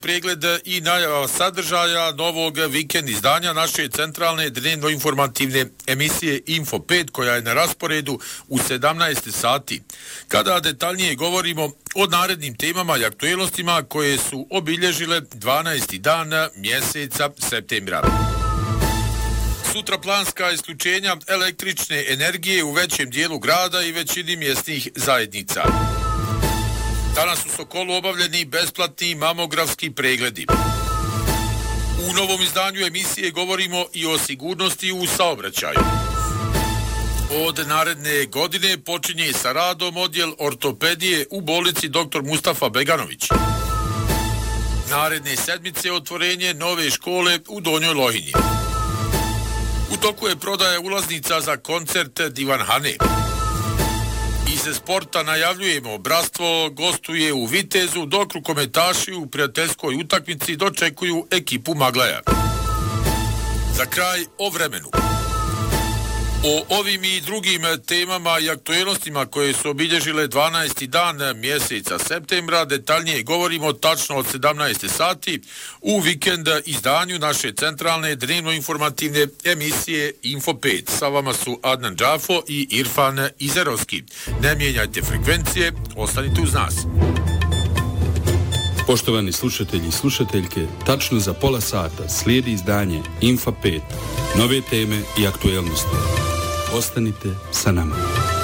pregled i najava sadržaja novog vikend izdanja naše centralne dnevno-informativne emisije Info 5 koja je na rasporedu u 17 sati. Kada detaljnije govorimo o narednim temama i aktuelnostima koje su obilježile 12. dan mjeseca septembra. Sutra planska isključenja električne energije u većem dijelu grada i većini mjesnih zajednica. Danas u Sokolu obavljeni besplatni mamografski pregledi. U novom izdanju emisije govorimo i o sigurnosti u saobraćaju. Od naredne godine počinje sa radom odjel ortopedije u bolnici dr. Mustafa Beganović. Naredne sedmice otvorenje nove škole u Donjoj Lohinji. U toku je prodaja ulaznica za koncert Divan Hane. Iz sporta najavljujemo, Bratstvo gostuje u Vitezu, dok rukometaši u prijateljskoj utakmici dočekuju ekipu Maglaja. Za kraj o vremenu. O ovim i drugim temama i aktuelnostima koje su obilježile 12. dan mjeseca septembra detaljnije govorimo tačno od 17 sati u vikend izdanju naše centralne dnevno-informativne emisije Info 5. Sa vama su Adnan Džafo i Irfan Izerovski. Ne mijenjajte frekvencije, ostanite uz nas. Poštovani slušatelji i slušateljke, tačno za pola sata slijedi izdanje Info 5. Nove teme i aktuelnosti. Ostanite sa nama.